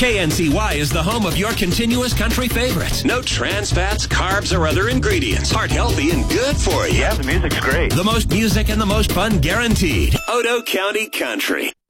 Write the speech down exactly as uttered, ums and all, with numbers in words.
K N C Y is the home of your continuous country favorites. No trans fats, carbs, or other ingredients. Heart healthy and good for you. Yeah, the music's great. The most music and the most fun guaranteed. Odo County Country.